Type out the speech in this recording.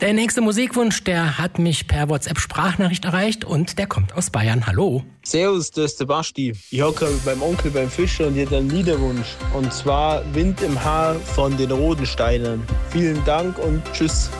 Der nächste Musikwunsch, der hat mich per WhatsApp-Sprachnachricht erreicht und der kommt aus Bayern. Hallo. Servus, das ist der Basti. Ich hocke beim Onkel beim Fischer und hätte einen Liederwunsch. Und zwar Wind im Haar von den Rodensteinern. Vielen Dank und tschüss.